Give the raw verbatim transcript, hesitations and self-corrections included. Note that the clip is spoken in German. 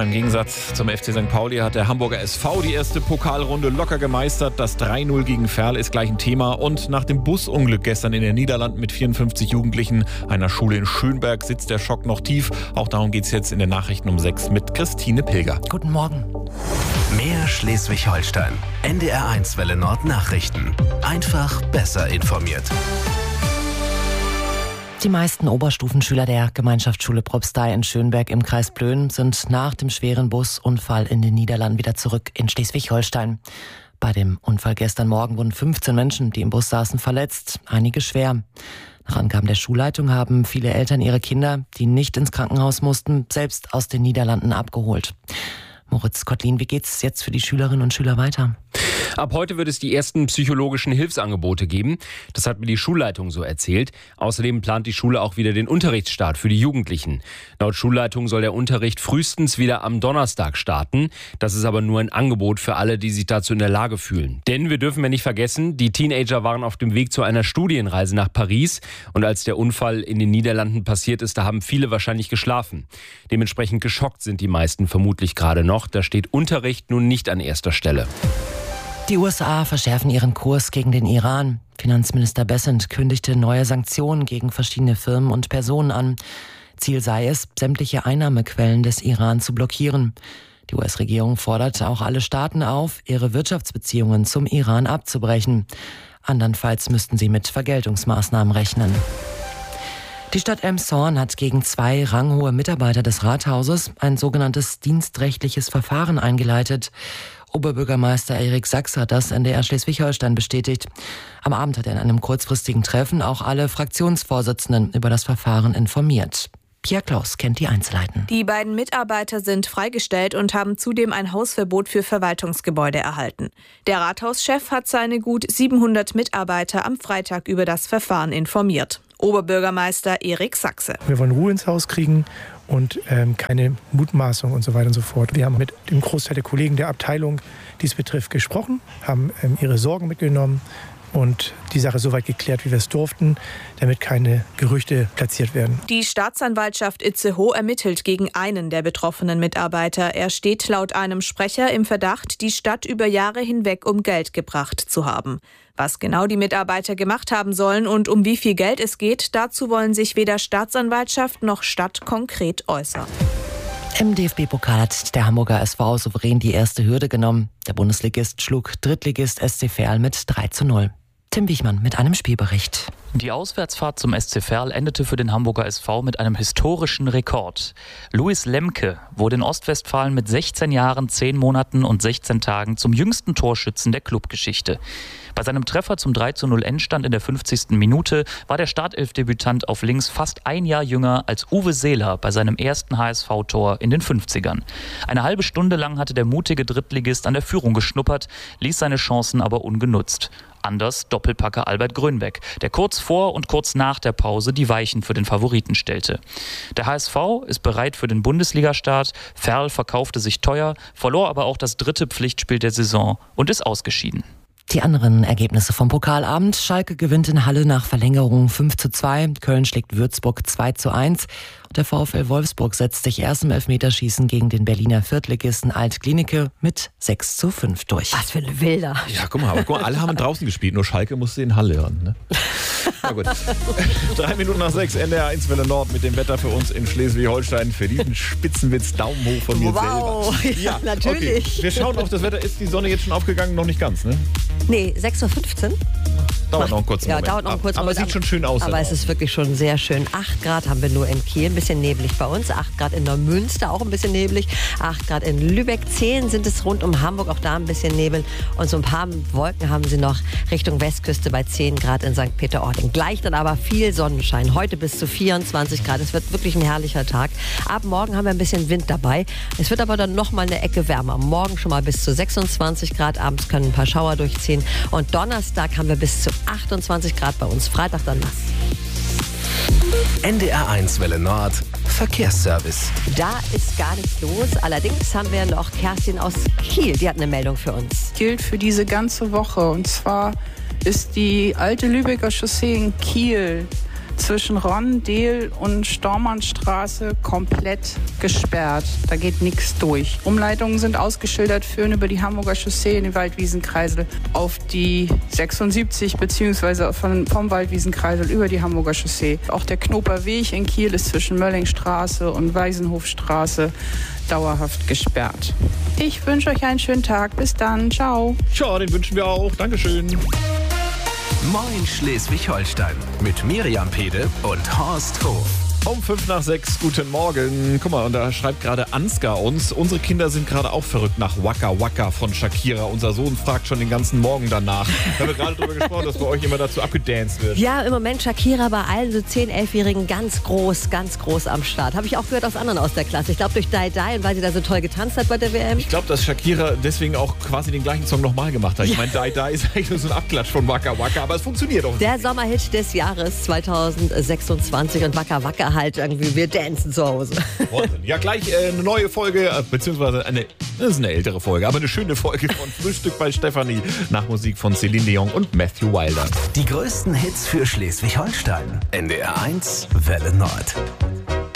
Im Gegensatz zum F C Sankt Pauli hat der Hamburger S V die erste Pokalrunde locker gemeistert. Das drei null gegen Verl ist gleich ein Thema. Und nach dem Busunglück gestern in den Niederlanden mit vierundfünfzig Jugendlichen einer Schule in Schönberg sitzt der Schock noch tief. Auch darum geht es jetzt in den Nachrichten um sechs mit Christine Pilger. Guten Morgen. Mehr Schleswig-Holstein. N D R eins Welle Nord Nachrichten. Einfach besser informiert. Die meisten Oberstufenschüler der Gemeinschaftsschule Propstei in Schönberg im Kreis Plön sind nach dem schweren Busunfall in den Niederlanden wieder zurück in Schleswig-Holstein. Bei dem Unfall gestern Morgen wurden fünfzehn Menschen, die im Bus saßen, verletzt, einige schwer. Nach Angaben der Schulleitung haben viele Eltern ihre Kinder, die nicht ins Krankenhaus mussten, selbst aus den Niederlanden abgeholt. Moritz Kottlin, wie geht's jetzt für die Schülerinnen und Schüler weiter? Ab heute wird es die ersten psychologischen Hilfsangebote geben. Das hat mir die Schulleitung so erzählt. Außerdem plant die Schule auch wieder den Unterrichtsstart für die Jugendlichen. Laut Schulleitung soll der Unterricht frühestens wieder am Donnerstag starten. Das ist aber nur ein Angebot für alle, die sich dazu in der Lage fühlen. Denn wir dürfen ja nicht vergessen, die Teenager waren auf dem Weg zu einer Studienreise nach Paris. Und als der Unfall in den Niederlanden passiert ist, da haben viele wahrscheinlich geschlafen. Dementsprechend geschockt sind die meisten vermutlich gerade noch. Da steht Unterricht nun nicht an erster Stelle. Die U S A verschärfen ihren Kurs gegen den Iran. Finanzminister Bessent kündigte neue Sanktionen gegen verschiedene Firmen und Personen an. Ziel sei es, sämtliche Einnahmequellen des Iran zu blockieren. Die U S-Regierung fordert auch alle Staaten auf, ihre Wirtschaftsbeziehungen zum Iran abzubrechen. Andernfalls müssten sie mit Vergeltungsmaßnahmen rechnen. Die Stadt Elmshorn hat gegen zwei ranghohe Mitarbeiter des Rathauses ein sogenanntes dienstrechtliches Verfahren eingeleitet. Oberbürgermeister Erik Sachs hat das N D R Schleswig-Holstein bestätigt. Am Abend hat er in einem kurzfristigen Treffen auch alle Fraktionsvorsitzenden über das Verfahren informiert. Pia Klaus kennt die Einzelheiten. Die beiden Mitarbeiter sind freigestellt und haben zudem ein Hausverbot für Verwaltungsgebäude erhalten. Der Rathauschef hat seine gut siebenhundert Mitarbeiter am Freitag über das Verfahren informiert. Oberbürgermeister Erik Sachse. Wir wollen Ruhe ins Haus kriegen und ähm, keine Mutmaßung und so weiter und so fort. Wir haben mit dem Großteil der Kollegen der Abteilung, die es betrifft, gesprochen, haben ähm, ihre Sorgen mitgenommen und die Sache so weit geklärt, wie wir es durften, damit keine Gerüchte platziert werden. Die Staatsanwaltschaft Itzehoe ermittelt gegen einen der betroffenen Mitarbeiter. Er steht laut einem Sprecher im Verdacht, die Stadt über Jahre hinweg um Geld gebracht zu haben. Was genau die Mitarbeiter gemacht haben sollen und um wie viel Geld es geht, dazu wollen sich weder Staatsanwaltschaft noch Stadt konkret äußern. Im D F B-Pokal hat der Hamburger S V souverän die erste Hürde genommen. Der Bundesligist schlug Drittligist S C Verl mit drei zu null. Tim Wichmann mit einem Spielbericht. Die Auswärtsfahrt zum S C Verl endete für den Hamburger S V mit einem historischen Rekord. Luis Lemke wurde in Ostwestfalen mit sechzehn Jahren, zehn Monaten und sechzehn Tagen zum jüngsten Torschützen der Clubgeschichte. Bei seinem Treffer zum drei zu null Endstand in der fünfzigsten Minute war der Startelfdebütant auf links fast ein Jahr jünger als Uwe Seeler bei seinem ersten H S V-Tor in den fünfzigern. Eine halbe Stunde lang hatte der mutige Drittligist an der Führung geschnuppert, ließ seine Chancen aber ungenutzt. Anders Doppelpacker Albert Grönbeck, der kurz vor und kurz nach der Pause die Weichen für den Favoriten stellte. Der H S V ist bereit für den Bundesligastart. Verl verkaufte sich teuer, verlor aber auch das dritte Pflichtspiel der Saison und ist ausgeschieden. Die anderen Ergebnisse vom Pokalabend. Schalke gewinnt in Halle nach Verlängerung fünf zu zwei. Köln schlägt Würzburg zwei zu eins. Und der VfL Wolfsburg setzt sich erst im Elfmeterschießen gegen den Berliner Viertligisten Alt-Klinike mit sechs zu fünf durch. Was für eine Wilder. Ja, guck mal, aber guck mal, alle haben draußen gespielt, nur Schalke musste in Halle hören. Ne? Na gut. Drei Minuten nach sechs, N D R eins Welle Nord mit dem Wetter für uns in Schleswig-Holstein. Für diesen Spitzenwitz Daumen hoch von mir wow. selber. Ja, natürlich. Okay. Wir schauen auf das Wetter. Ist die Sonne jetzt schon aufgegangen? Noch nicht ganz, ne? Nee, sechs Uhr fünfzehn. Dauert noch einen kurzen ja, Moment. Dauert noch einen kurzen aber Moment. sieht schon schön aus. Aber es ist wirklich schon sehr schön. acht Grad haben wir nur in Kiel, ein bisschen neblig bei uns. acht Grad in Neumünster, auch ein bisschen neblig. acht Grad in Lübeck. zehn sind es rund um Hamburg, auch da ein bisschen Nebel. Und so ein paar Wolken haben sie noch Richtung Westküste bei zehn Grad in Sankt Peter-Ording. Gleich dann aber viel Sonnenschein. Heute bis zu vierundzwanzig Grad. Es wird wirklich ein herrlicher Tag. Ab morgen haben wir ein bisschen Wind dabei. Es wird aber dann noch mal eine Ecke wärmer. Morgen schon mal bis zu sechsundzwanzig Grad. Abends können ein paar Schauer durchziehen. Und Donnerstag haben wir bis zu achtundzwanzig Grad bei uns. Freitag dann nass. N D R eins Welle Nord Verkehrsservice. Da ist gar nichts los. Allerdings haben wir noch Kerstin aus Kiel. Die hat eine Meldung für uns. Gilt für diese ganze Woche. Und zwar ist die alte Lübecker Chaussee in Kiel zwischen Ronn, Dehl und Stormannstraße komplett gesperrt. Da geht nichts durch. Umleitungen sind ausgeschildert, führen über die Hamburger Chaussee in den Waldwiesenkreisel auf die sechsundsiebzig beziehungsweise von, vom Waldwiesenkreisel über die Hamburger Chaussee. Auch der Knoper Weg in Kiel ist zwischen Möllingstraße und Weisenhofstraße dauerhaft gesperrt. Ich wünsche euch einen schönen Tag. Bis dann. Ciao. Ja, den wünschen wir auch. Dankeschön. Moin Schleswig-Holstein mit Miriam Pede und Horst Hof. Um fünf nach sechs, guten Morgen. Guck mal, und da schreibt gerade Ansgar uns, unsere Kinder sind gerade auch verrückt nach Waka Waka von Shakira. Unser Sohn fragt schon den ganzen Morgen danach. Da haben wir gerade drüber gesprochen, dass bei euch immer dazu abgedanced wird. Ja, im Moment Shakira bei allen so zehn-, elfjährigen ganz groß, ganz groß am Start. Habe ich auch gehört aus anderen aus der Klasse. Ich glaube durch Die Die und weil sie da so toll getanzt hat bei der W M. Ich glaube, dass Shakira deswegen auch quasi den gleichen Song nochmal gemacht hat. Ich meine, Die Die ist eigentlich nur so ein Abklatsch von Waka Waka, aber es funktioniert auch. Der Sommerhit des Jahres zweitausendsechsundzwanzig und Waka Waka halt irgendwie, wir dancen zu Hause. Wahnsinn. Ja, gleich äh, eine neue Folge, äh, beziehungsweise eine, das ist eine ältere Folge, aber eine schöne Folge von Frühstück bei Stefanie nach Musik von Celine Dion und Matthew Wilder. Die größten Hits für Schleswig-Holstein. N D R eins Welle Nord.